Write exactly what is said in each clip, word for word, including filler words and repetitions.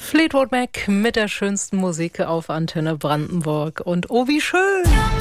Fleetwood Mac mit der schönsten Musik auf Antenne Brandenburg. Und oh, wie schön!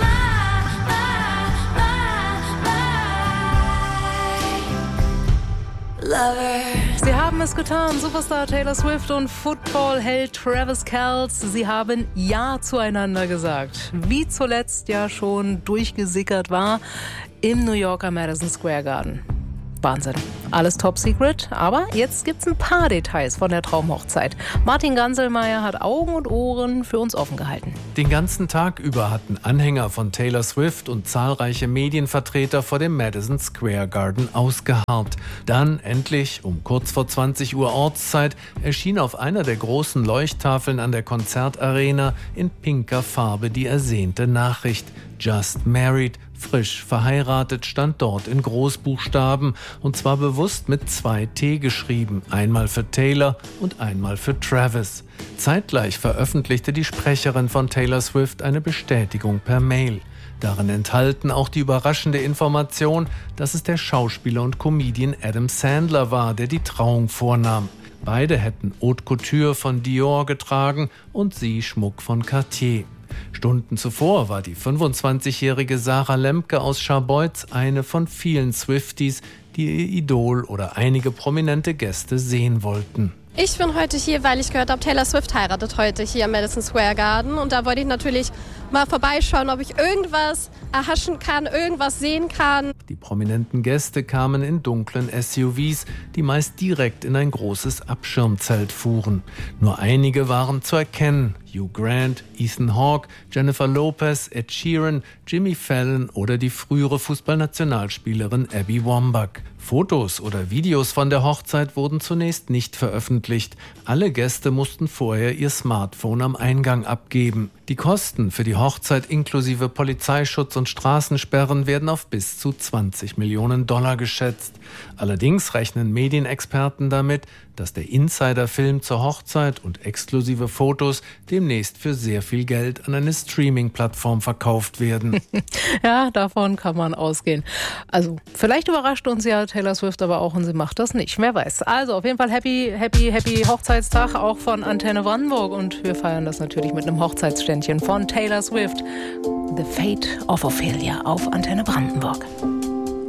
Sie haben es getan, Superstar Taylor Swift und Football-Held Travis Kelce. Sie haben Ja zueinander gesagt, wie zuletzt ja schon durchgesickert war im New Yorker Madison Square Garden. Wahnsinn. Alles top secret, aber jetzt gibt's ein paar Details von der Traumhochzeit. Martin Ganselmeier hat Augen und Ohren für uns offen gehalten. Den ganzen Tag über hatten Anhänger von Taylor Swift und zahlreiche Medienvertreter vor dem Madison Square Garden ausgeharrt. Dann endlich, um kurz vor zwanzig Uhr Ortszeit, erschien auf einer der großen Leuchttafeln an der Konzertarena in pinker Farbe die ersehnte Nachricht. Just married, frisch verheiratet, stand dort in Großbuchstaben und zwar bewusst mit zwei T geschrieben, einmal für Taylor und einmal für Travis. Zeitgleich veröffentlichte die Sprecherin von Taylor Swift eine Bestätigung per Mail. Darin enthalten auch die überraschende Information, dass es der Schauspieler und Comedian Adam Sandler war, der die Trauung vornahm. Beide hätten Haute Couture von Dior getragen und sie Schmuck von Cartier. Stunden zuvor war die fünfundzwanzigjährige Sarah Lemke aus Scharbeutz eine von vielen Swifties, die ihr Idol oder einige prominente Gäste sehen wollten. Ich bin heute hier, weil ich gehört habe, Taylor Swift heiratet heute hier im Madison Square Garden. Und da wollte ich natürlich mal vorbeischauen, ob ich irgendwas erhaschen kann, irgendwas sehen kann. Die prominenten Gäste kamen in dunklen S U Vs, die meist direkt in ein großes Abschirmzelt fuhren. Nur einige waren zu erkennen. Hugh Grant, Ethan Hawke, Jennifer Lopez, Ed Sheeran, Jimmy Fallon oder die frühere Fußballnationalspielerin Abby Wambach. Fotos oder Videos von der Hochzeit wurden zunächst nicht veröffentlicht. Alle Gäste mussten vorher ihr Smartphone am Eingang abgeben. Die Kosten für die Hochzeit inklusive Polizeischutz und Straßensperren werden auf bis zu zwanzig Millionen Dollar geschätzt. Allerdings rechnen Medienexperten damit, dass der Insider-Film zur Hochzeit und exklusive Fotos demnächst für sehr viel Geld an eine Streaming-Plattform verkauft werden. Ja, davon kann man ausgehen. Also vielleicht überrascht uns ja Taylor Swift aber auch und sie macht das nicht. Wer weiß. Also auf jeden Fall happy, happy, happy Hochzeitstag auch von Antenne Brandenburg und wir feiern das natürlich mit einem Hochzeitsständchen von Taylor Swift. The Fate of Ophelia auf Antenne Brandenburg.